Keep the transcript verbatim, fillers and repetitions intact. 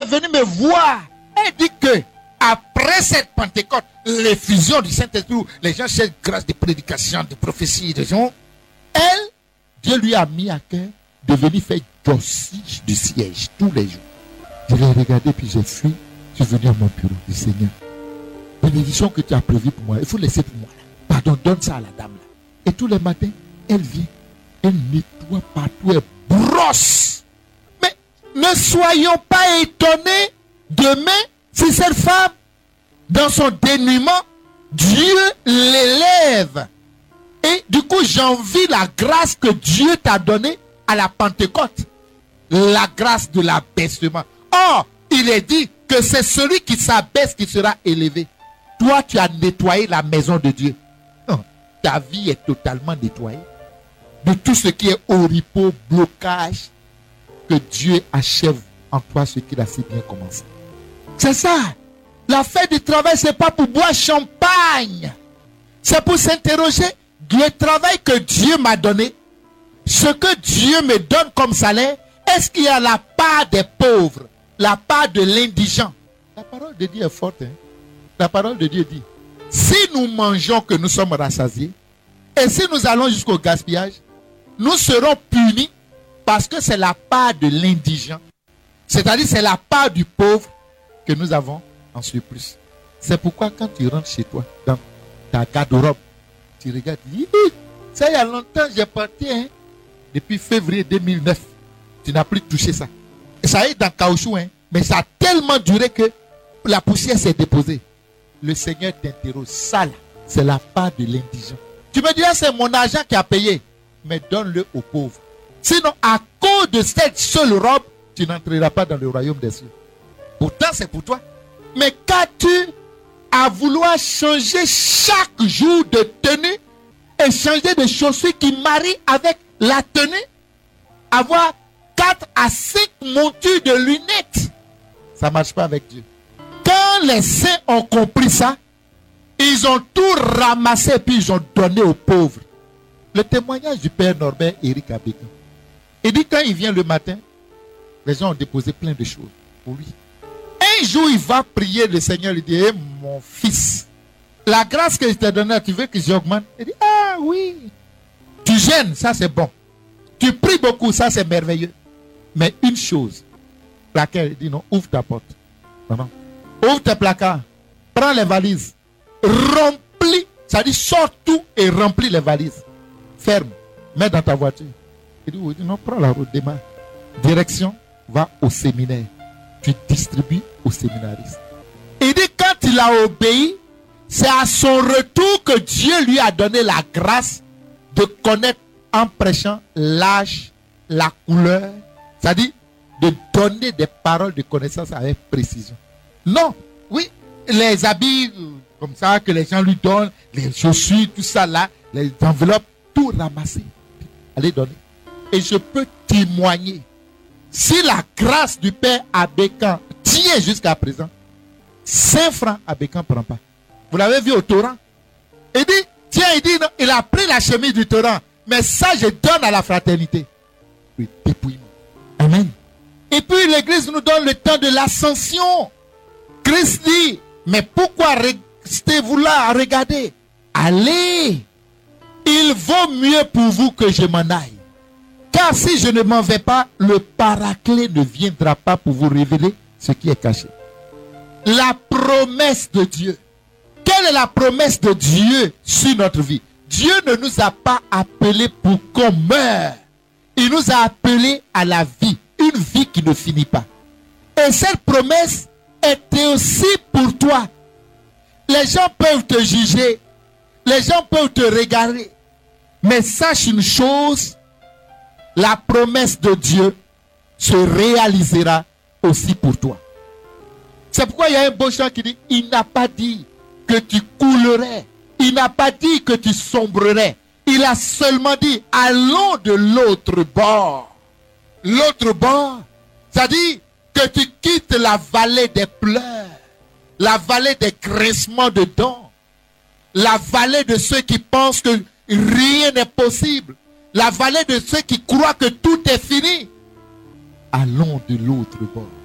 venu me voir. Elle dit que après cette Pentecôte, l'effusion du Saint-Esprit, les gens cherchent grâce de prédication, de prophétie, de gens. Elle, Dieu lui a mis à cœur de venir faire dossage du siège tous les jours. Je l'ai regardé puis j'ai fui. Je suis venu à mon bureau du Seigneur. Bénédiction que tu as prévue pour moi, il faut laisser pour moi. Pardon, donne ça à la dame là. Et tous les matins, elle vient. Elle nettoie partout, elle brosse. Mais ne soyons pas étonnés demain si cette femme, dans son dénuement, Dieu l'élève. Et du coup, j'envie la grâce que Dieu t'a donnée à la Pentecôte. La grâce de l'abaissement. Or, il est dit que c'est celui qui s'abaisse qui sera élevé. Toi, tu as nettoyé la maison de Dieu. Non, ta vie est totalement nettoyée de tout ce qui est oripeau, blocage, que Dieu achève en toi ce qu'il a si bien commencé. C'est ça. La fête du travail, ce n'est pas pour boire champagne. C'est pour s'interroger. Le travail que Dieu m'a donné, ce que Dieu me donne comme salaire, est-ce qu'il y a la part des pauvres, la part de l'indigent? La parole de Dieu est forte. Hein? La parole de Dieu dit, si nous mangeons que nous sommes rassasiés, et si nous allons jusqu'au gaspillage, nous serons punis parce que c'est la part de l'indigent. C'est-à-dire c'est la part du pauvre que nous avons en surplus. C'est pourquoi quand tu rentres chez toi, dans ta garde-robe, tu regardes, ça il y a longtemps, j'ai porté, hein, depuis février deux mille neuf. Tu n'as plus touché ça. Et ça est dans caoutchouc, hein, mais ça a tellement duré que la poussière s'est déposée. Le Seigneur t'interroge. Ça là, c'est la part de l'indigent. Tu me diras, c'est mon argent qui a payé. Mais donne-le aux pauvres. Sinon, à cause de cette seule robe, tu n'entreras pas dans le royaume des cieux. Pourtant, c'est pour toi. Mais qu'as-tu à vouloir changer chaque jour de tenue et changer de chaussures qui marient avec la tenue? Avoir quatre à cinq montures de lunettes. Ça ne marche pas avec Dieu. Quand les saints ont compris ça, ils ont tout ramassé et puis ils ont donné aux pauvres. Le témoignage du père Norbert Éric Abégan. Il dit quand il vient le matin, les gens ont déposé plein de choses pour lui. Un jour, il va prier le Seigneur. Il dit, hey, mon fils, la grâce que je t'ai donnée, tu veux que j'augmente? Il dit, ah oui. Tu gênes, ça c'est bon. Tu pries beaucoup, ça c'est merveilleux. Mais une chose, laquelle il dit non, ouvre ta porte. Non, non. Ouvre tes placards. Prends les valises. Remplis. Ça dit, sors tout et remplis les valises. Ferme. Mets dans ta voiture. Il dit, oui, non, prends la route, démarre. Direction, va au séminaire. Tu distribues aux séminaristes. Il dit, quand il a obéi, c'est à son retour que Dieu lui a donné la grâce de connaître en prêchant l'âge, la couleur. C'est-à-dire de donner des paroles de connaissance avec précision. Non, oui, les habits comme ça que les gens lui donnent, les chaussures, tout ça là, les enveloppes, tout ramasser. Allez donner. Et je peux témoigner. Si la grâce du Père Abégan tient jusqu'à présent, cinq francs Abégan ne prend pas. Vous l'avez vu au torrent. Il dit, tiens, il dit, non, il a pris la chemise du torrent. Mais ça, je donne à la fraternité. Oui, dépouillement. Amen. Et puis l'église nous donne le temps de l'ascension. Christ dit, mais pourquoi restez-vous là à regarder? Allez. Il vaut mieux pour vous que je m'en aille. Car si je ne m'en vais pas, le paraclet ne viendra pas pour vous révéler ce qui est caché. La promesse de Dieu. Quelle est la promesse de Dieu sur notre vie? Dieu ne nous a pas appelés pour qu'on meure. Il nous a appelés à la vie. Une vie qui ne finit pas. Et cette promesse était aussi pour toi. Les gens peuvent te juger. Les gens peuvent te regarder. Mais sache une chose. La promesse de Dieu se réalisera aussi pour toi. C'est pourquoi il y a un beau chant qui dit, il n'a pas dit que tu coulerais. Il n'a pas dit que tu sombrerais. Il a seulement dit, allons de l'autre bord. L'autre bord, ça dit que tu quittes la vallée des pleurs, la vallée des graissements de dents, la vallée de ceux qui pensent que rien n'est possible, la vallée de ceux qui croient que tout est fini. Allons de l'autre bord.